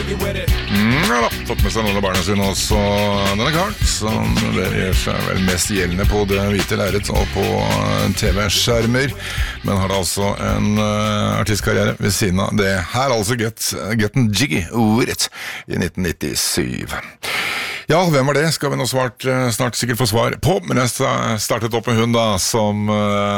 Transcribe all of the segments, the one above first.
Ja da, tatt med seg noen av barna sine også denne kart, som gjør seg vel mest gjeldende på det hvite lerret og på TV-skjermer, men har da altså en artistkarriere ved siden av det her, altså Getting Jiggy With It i 1997. Ja, hvem var det? Skal vi nå snart sikkert få svar på, men jeg startet opp med hun da, som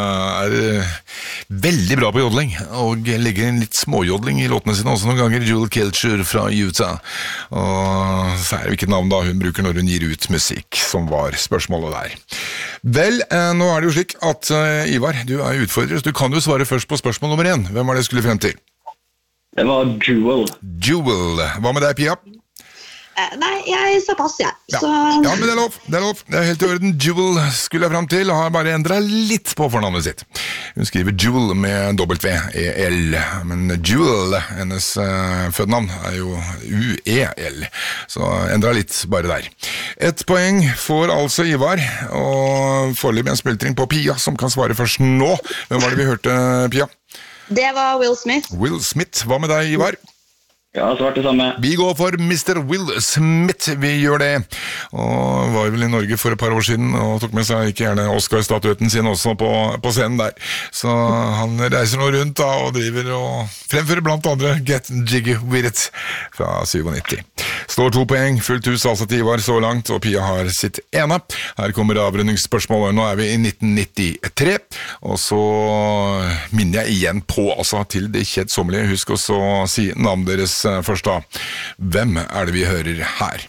veldig bra på jodling, og legger en litt småjodling i låtene sine også noen ganger, Jewel Kilcher fra Utah, og så er det hvilket navn da hun bruker når hun gir ut musikk, som var spørsmålet der. Vel, nå er det jo slik at Ivar, du er utfordrer, så du kan jo svare først på spørsmål nummer 1. Hvem var det jeg skulle frem til? Det var Jewel. Jewel. Hva med deg, Pia? Nei, jeg sa pass, jeg. Ja. Ja, men det er lov. Det er helt i orden. Jewel skulle jeg frem til, og har bare endret litt på fornavnet sitt. Hun skriver Jewel med W-E-L, men Jewel, hennes fødenavn, er jo U-E-L, så endret litt bare der. 1 poeng får altså Ivar, og foreløpig en spiltring på Pia, som kan svare først nå. Hvem var det vi hørte, Pia? Det var Will Smith. Will Smith. Hva med deg, Ivar? Ja, svart det samme. Vi går for Mr. Will Smith, vi gjør det. Og var vel i Norge for et par år siden, og tok med seg ikke gjerne Oscar-statuetten sin også på scenen der. Så han reiser nå rundt da, og driver og fremfører blant andre Getting Jiggy With It fra 97. Står 2 poeng, fullt hus altså til Ivar så langt, og Pia har sitt ene. Her kommer avrundingsspørsmålet. Nå er vi i 1993, og så minner jeg igjen på, altså til det kjedsommelige, husk også å si navn deres først da. Hvem er det vi hører her?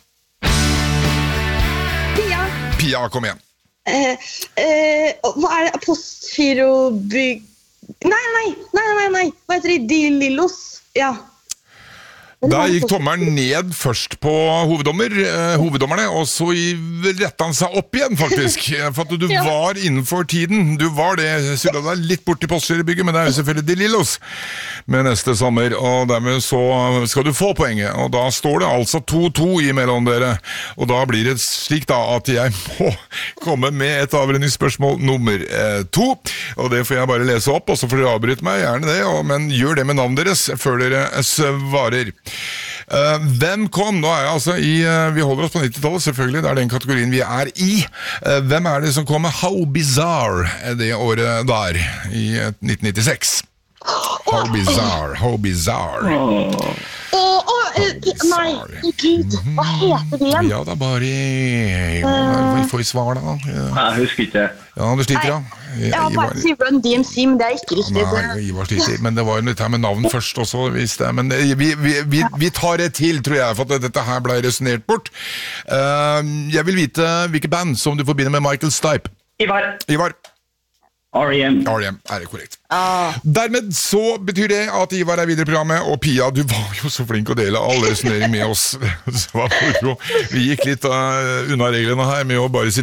Pia, kom igjen. Hva er det? Postgirobygg... Nei. Hva heter de? De Lillos? Ja. Da gikk tommeren ned først på hoveddommerne, og så rettet han seg opp igjen, faktisk. For at du var innenfor tiden. Du var det, sydde deg litt bort til Postgirobygget, men det er jo selvfølgelig De Lillos med neste sommer, og dermed så skal du få poenget. Og da står det altså 2-2 imellom dere, og da blir det slik da at jeg må komme med et avrundingsspørsmål nummer 2, og det får jeg bare lese opp, og så får dere avbryte meg, gjerne det, men gjør det med navnet deres før dere svarer. Hvem kom? Nå er jeg altså vi holder oss på 90-tallet, selvfølgelig, det er den kategorien vi er i. Hvem er det som kom med How Bizarre det året der, i 1996? How Bizarre. Nei, Gud, hva heter det igjen? Ja, det er bare vi får svar da. Jeg husker ikke. Ja, du sliter da. Jeg har bare si Run DMC, men det er ikke riktig. Nei, Ivar sliter, men det var jo litt her med navn først også, hvis det, men vi tar det til, tror jeg, for at dette her ble resonert bort. Jeg vil vite hvilke band som du forbinder med Michael Stipe. Ivar. R.E.M. Er det korrekt? Dermed så betyr det at Ivar er videre i programmet, og Pia, du var jo så flink å dele all resonering med oss. Så var det, vi gikk litt unna reglene her med å bare si